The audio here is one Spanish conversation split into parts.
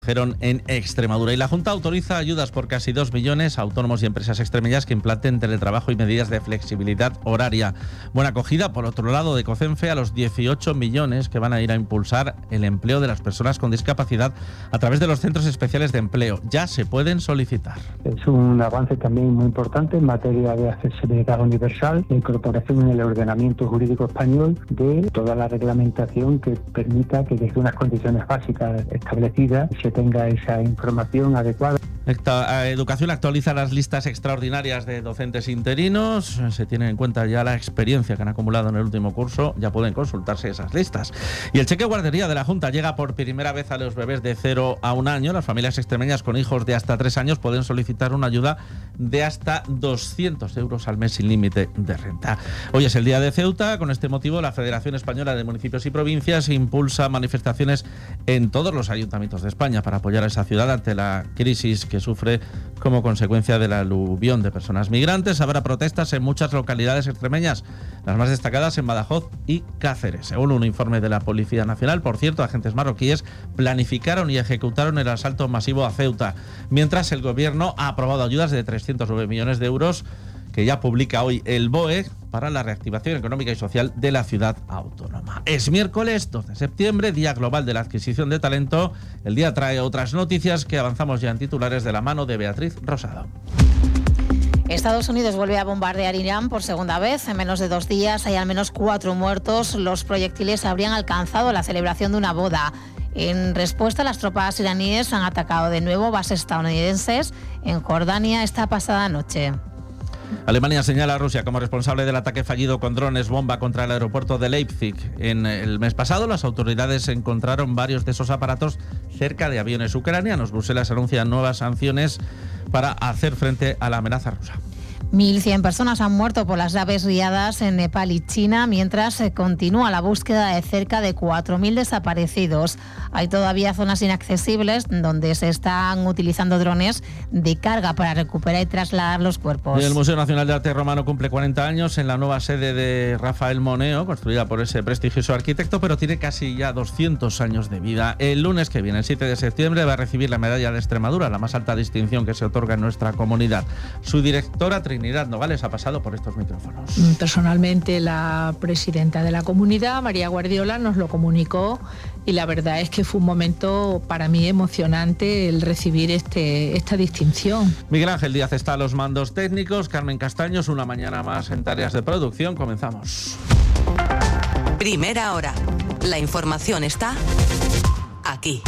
En Extremadura. Y la Junta autoriza ayudas por casi 2 millones a autónomos y empresas extremeñas que implanten teletrabajo y medidas de flexibilidad horaria. Buena acogida, por otro lado, de COCENFE a los 18 millones que van a ir a impulsar el empleo de las personas con discapacidad a través de los centros especiales de empleo. Ya se pueden solicitar. Es un avance también muy importante en materia de accesibilidad universal, la incorporación en el ordenamiento jurídico español de toda la reglamentación que permita que desde unas condiciones básicas establecidas se tenga esa información adecuada. Educación actualiza las listas extraordinarias de docentes interinos. Se tiene en cuenta ya la experiencia que han acumulado en el último curso. Ya pueden consultarse esas listas. Y el cheque guardería de la Junta llega por primera vez a los bebés de 0 a 1 año. Las familias extremeñas con hijos de hasta 3 años pueden solicitar una ayuda de hasta 200 euros al mes sin límite de renta. Hoy es el día de Ceuta. Con este motivo, la Federación Española de Municipios y Provincias impulsa manifestaciones en todos los ayuntamientos de España para apoyar a esa ciudad ante la crisis que sufre como consecuencia del aluvión de personas migrantes. Habrá protestas en muchas localidades extremeñas, las más destacadas en Badajoz y Cáceres. Según un informe de la Policía Nacional, por cierto, agentes marroquíes planificaron y ejecutaron el asalto masivo a Ceuta, mientras el gobierno ha aprobado ayudas de 309 millones de euros que ya publica hoy el BOE para la reactivación económica y social de la ciudad autónoma. Es miércoles 12 de septiembre, Día Global de la Adquisición de Talento. El día trae otras noticias que avanzamos ya en titulares de la mano de Beatriz Rosado. Estados Unidos vuelve a bombardear Irán por segunda vez. En menos de 2 días hay al menos 4 muertos. Los proyectiles habrían alcanzado la celebración de una boda. En respuesta, las tropas iraníes han atacado de nuevo bases estadounidenses en Jordania esta pasada noche. Alemania señala a Rusia como responsable del ataque fallido con drones bomba contra el aeropuerto de Leipzig. En el mes pasado, las autoridades encontraron varios de esos aparatos cerca de aviones ucranianos. Bruselas anuncia nuevas sanciones para hacer frente a la amenaza rusa. 1.100 personas han muerto por las graves riadas en Nepal y China, mientras se continúa la búsqueda de cerca de 4.000 desaparecidos. Hay todavía zonas inaccesibles donde se están utilizando drones de carga para recuperar y trasladar los cuerpos. El Museo Nacional de Arte Romano cumple 40 años en la nueva sede de Rafael Moneo, construida por ese prestigioso arquitecto, pero tiene casi ya 200 años de vida. El lunes que viene, el 7 de septiembre, va a recibir la Medalla de Extremadura, la más alta distinción que se otorga en nuestra comunidad. Su directora, Trinidad Nogales, ha pasado por estos micrófonos. Personalmente, la presidenta de la comunidad, María Guardiola, nos lo comunicó y la verdad es que fue un momento para mí emocionante el recibir esta distinción. Miguel Ángel Díaz está a los mandos técnicos, Carmen Castaños, una mañana más en tareas de producción. Comenzamos. Primera hora. La información está aquí.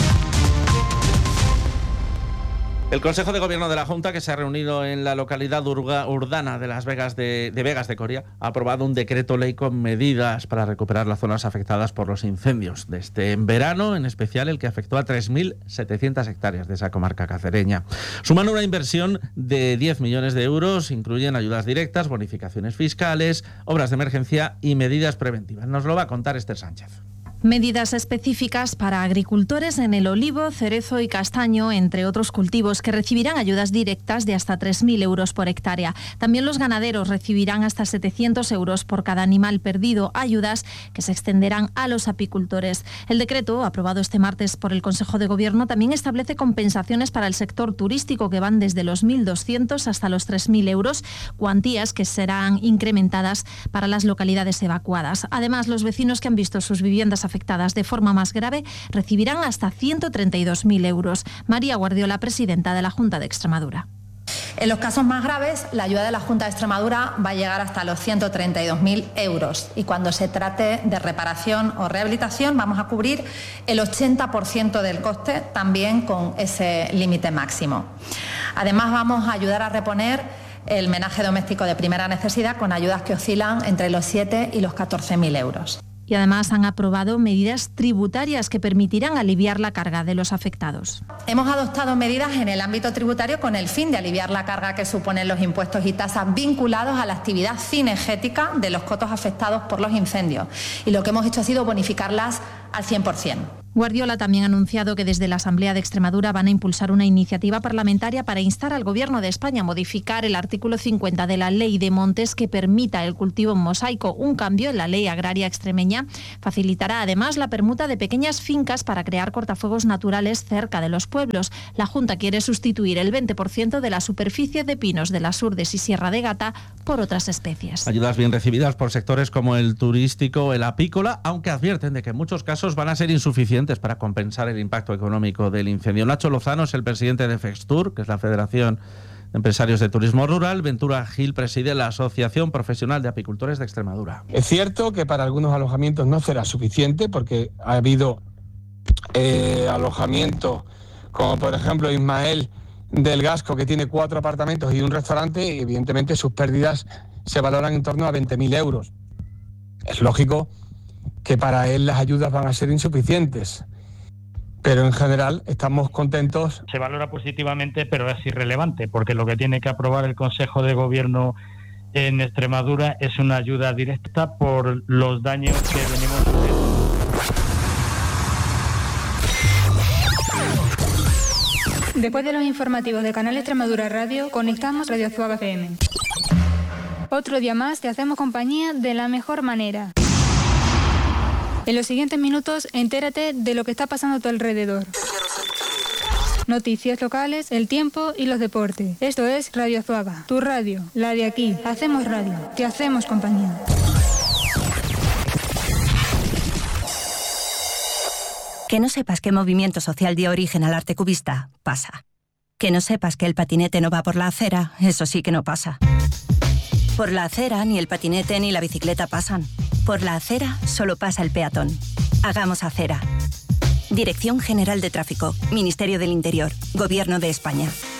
El Consejo de Gobierno de la Junta, que se ha reunido en la localidad urbana de Las Vegas de Coria, ha aprobado un decreto ley con medidas para recuperar las zonas afectadas por los incendios de este verano, en especial el que afectó a 3.700 hectáreas de esa comarca cacereña. Suman una inversión de 10 millones de euros, incluyen ayudas directas, bonificaciones fiscales, obras de emergencia y medidas preventivas. Nos lo va a contar Esther Sánchez. Medidas específicas para agricultores en el olivo, cerezo y castaño, entre otros cultivos, que recibirán ayudas directas de hasta 3.000 euros por hectárea. También los ganaderos recibirán hasta 700 euros por cada animal perdido, ayudas que se extenderán a los apicultores. El decreto, aprobado este martes por el Consejo de Gobierno, también establece compensaciones para el sector turístico que van desde los 1.200 hasta los 3.000 euros, cuantías que serán incrementadas para las localidades evacuadas. Además, los vecinos que han visto sus viviendas afectadas de forma más grave recibirán hasta 132.000 euros. María Guardiola, presidenta de la Junta de Extremadura. En los casos más graves, la ayuda de la Junta de Extremadura va a llegar hasta los 132.000 euros y cuando se trate de reparación o rehabilitación vamos a cubrir el 80% del coste también con ese límite máximo. Además, vamos a ayudar a reponer el menaje doméstico de primera necesidad con ayudas que oscilan entre los 7 y los 14.000 euros. Y además han aprobado medidas tributarias que permitirán aliviar la carga de los afectados. Hemos adoptado medidas en el ámbito tributario con el fin de aliviar la carga que suponen los impuestos y tasas vinculados a la actividad cinegética de los cotos afectados por los incendios. Y lo que hemos hecho ha sido bonificarlas al 100%. Guardiola también ha anunciado que desde la Asamblea de Extremadura van a impulsar una iniciativa parlamentaria para instar al Gobierno de España a modificar el artículo 50 de la Ley de Montes que permita el cultivo en mosaico. Un cambio en la ley agraria extremeña facilitará además la permuta de pequeñas fincas para crear cortafuegos naturales cerca de los pueblos. La Junta quiere sustituir el 20% de la superficie de pinos de las Urdes y Sierra de Gata por otras especies. Ayudas bien recibidas por sectores como el turístico o el apícola, aunque advierten de que en muchos casos van a ser insuficientes para compensar el impacto económico del incendio. Nacho Lozano es el presidente de FEXTUR, que es la Federación de Empresarios de Turismo Rural. Ventura Gil preside la Asociación Profesional de Apicultores de Extremadura. Es cierto que para algunos alojamientos no será suficiente porque ha habido alojamientos como por ejemplo Ismael del Gasco, que tiene 4 apartamentos y un restaurante, y evidentemente sus pérdidas se valoran en torno a 20.000 euros. Es lógico que para él las ayudas van a ser insuficientes, pero en general estamos contentos. Se valora positivamente, pero es irrelevante, porque lo que tiene que aprobar el Consejo de Gobierno en Extremadura es una ayuda directa por los daños que venimos sufriendo. Después de los informativos de Canal Extremadura Radio, conectamos Radio Zuaga FM. Otro día más te hacemos compañía de la mejor manera. En los siguientes minutos, entérate de lo que está pasando a tu alrededor. Noticias locales, el tiempo y los deportes. Esto es Radio Zuaga, tu radio, la de aquí. Hacemos radio, te hacemos compañía. Que no sepas qué movimiento social dio origen al arte cubista, pasa. Que no sepas que el patinete no va por la acera, eso sí que no pasa. Por la acera ni el patinete ni la bicicleta pasan. Por la acera solo pasa el peatón. Hagamos acera. Dirección General de Tráfico, Ministerio del Interior, Gobierno de España.